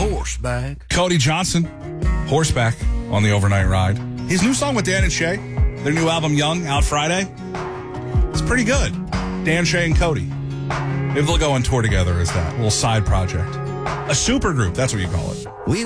horseback. Cody Johnson, horseback on the overnight ride. His new song with Dan and Shay, their new album Young, out Friday. It's pretty good. Dan, Shay, and Cody. Maybe they'll go on tour together as that little side project. A super group, that's what you call it.